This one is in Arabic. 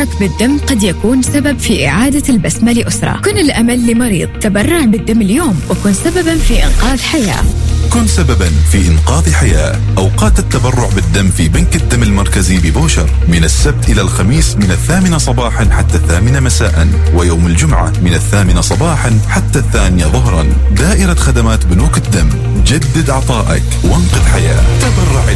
تبرعك بالدم قد يكون سبب في إعادة البسمة لأسرة. كن الأمل لمريض، تبرع بالدم اليوم وكن سببا في إنقاذ حياة. كن سببا في إنقاذ حياة. أوقات التبرع بالدم في بنك الدم المركزي ببوشر من السبت إلى الخميس من 8 صباحا حتى 8 مساء، ويوم الجمعة من 8 صباحا حتى 2 ظهرا. دائرة خدمات بنوك الدم، جدد عطائك وانقذ حياة. تبرع